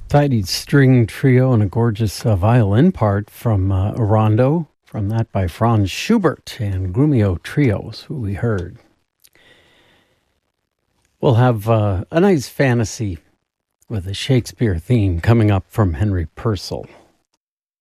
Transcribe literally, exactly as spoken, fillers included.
Tidy string trio and a gorgeous uh, violin part from uh, Rondo, from that by Franz Schubert and Grumio Trios, who we heard. We'll have uh, a nice fantasy with a Shakespeare theme coming up from Henry Purcell.